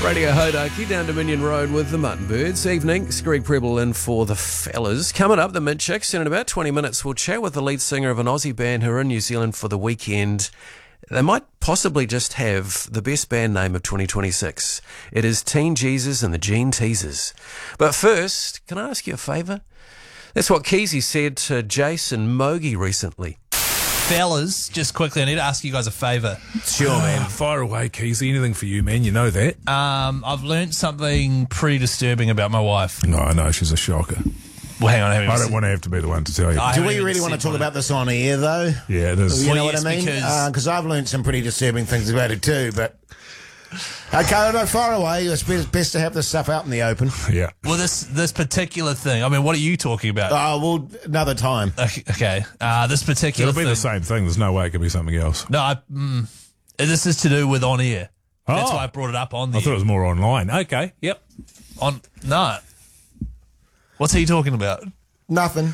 Radio Hodaki down Dominion Road with the Mutton Birds. Evening, it's Greg Prebble in for the fellas. Coming up, the Mint Chicks. In about 20 minutes, we'll chat with the lead singer of an Aussie band who are in New Zealand for the weekend. They might possibly just have the best band name of 2026. It is Teen Jesus and the Gene Teasers. But first, can I ask you a favour? That's what Keezy said to Jason Mogi recently. Fellas, just quickly, I need to ask you guys a favour. Sure, man. Fire away, Keezy. Anything for you, man. You know that. I've learnt something pretty disturbing about my wife. No, I know. She's a shocker. Well, hang on. I don't want to have to be the one to tell you. Do we really want to talk about this on air, though? Yeah, it is. You know Well, what I yes, mean? because- Because I've learned some pretty disturbing things about it too, but... Okay, no, far away. It's best to have this stuff out in the open. Yeah. Well, this particular thing, I mean, what are you talking about? Oh, well, another time. Okay. This particular It'll be thing. the same thing. There's no way it could be something else. No, this is to do with on air. That's why I brought it up on the I thought it was more online. Okay. Yep. No. What's he talking about? Nothing.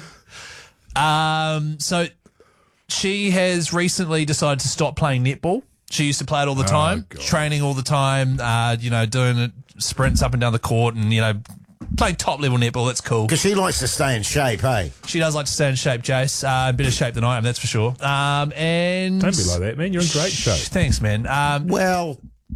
So she has recently decided to stop playing netball. She used to play it all the time, God. training all the time, doing sprints up and down the court and, playing top level netball. That's cool. Because she likes to stay in shape, hey? She does like to stay in shape, Jace. Better shape than I am, that's for sure. And Don't be like that, man. You're in great shape. Thanks, man. Well,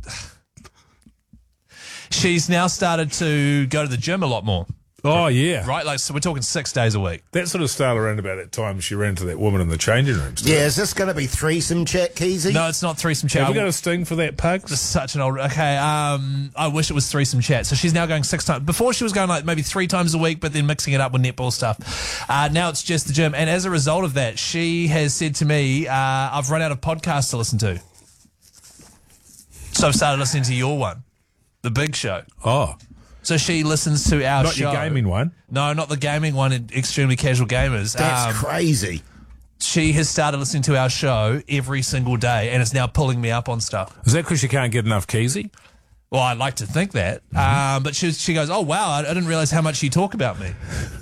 She's now started to go to the gym a lot more, Oh, yeah. right? Like, so we're talking 6 days a week. That sort of started around about that time she ran to that woman in the changing rooms. yeah, is this going to be threesome chat, Keezy? No, it's not threesome chat. Have we got a sting for that, Pugs? Just such an old. Okay, I wish it was threesome chat. So she's now going 6 times. Before she was going like maybe 3 times a week, but then mixing it up with netball stuff. Now it's just the gym, and as a result of that, she has said to me, "I've run out of podcasts to listen to." So I've started listening to your one, The Big Show. Oh. So she listens to our Not show. your gaming one. No, not the gaming one. Extremely Casual Gamers. That's crazy. She has started listening to our show every single day, and it's now pulling me up on stuff. Is that because you can't get enough Keezy? Well, I'd like to think that. But she goes, oh, wow, I didn't realize how much you talk about me.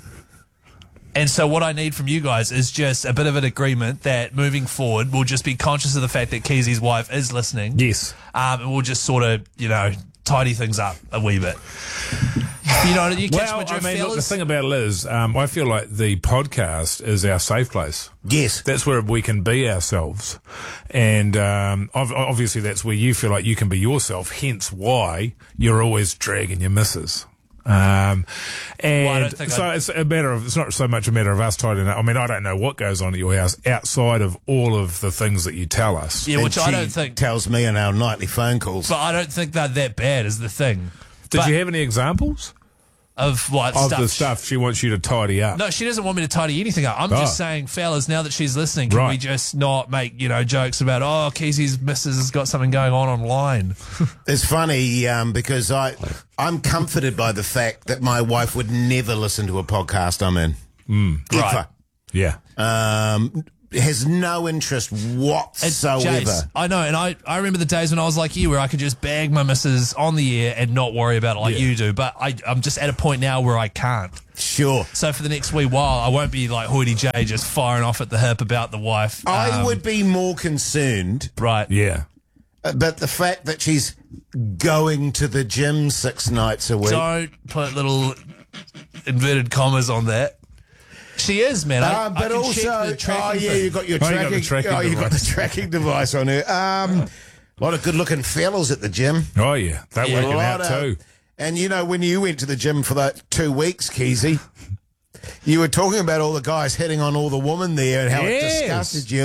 And so what I need from you guys is just a bit of an agreement that moving forward, we'll just be conscious of the fact that Keezy's wife is listening. Yes. And we'll just sort of, tidy things up a wee bit. You catch my drift, look, the fellas? thing about it is, I feel like the podcast is our safe place. Yes. That's where we can be ourselves. And obviously that's where you feel like you can be yourself, hence why you're always dragging your missus. And it's a matter of, it's not so much a matter of us tidying up. I mean, I don't know what goes on at your house outside of all of the things that you tell us. Yeah, which And I she don't think. tells me in our nightly phone calls. But I don't think they're that bad is the thing. Did you have any examples Of what? of the stuff she wants you to tidy up? No, she doesn't want me to tidy anything up. I'm just saying, fellas, now that she's listening, can we just not make, jokes about, Keezy's missus has got something going on online? It's funny because I'm comforted by the fact that my wife would never listen to a podcast I'm in. Right. Ever. Yeah. Has no interest whatsoever. Jace, I know, and I remember the days when I was like you, where I could just bag my missus on the air and not worry about it like you do, but I'm just at a point now where I can't. Sure. So for the next wee while, I won't be like Hoity J just firing off at the hip about the wife. I would be more concerned, Right. Yeah. but the fact that she's going to the gym 6 nights a week. Don't put little inverted commas on that. She is, man. I but can also, check the tracking thing. you got your Oh, you got tracking. the tracking you got the tracking device on her. A lot of good-looking fellas at the gym. Oh, yeah. They're Yeah. working out too. And when you went to the gym for that 2 weeks, Keezy, you were talking about all the guys hitting on all the women there and how it Yes. disgusted you.